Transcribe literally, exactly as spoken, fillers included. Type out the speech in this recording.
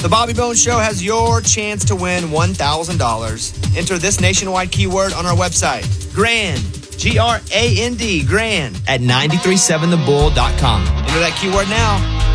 The Bobby Bones Show has your chance to win one thousand dollars. Enter this nationwide keyword on our website, GRAND, G R A N D, GRAND, at nine three seven the bull dot com. Enter that keyword now.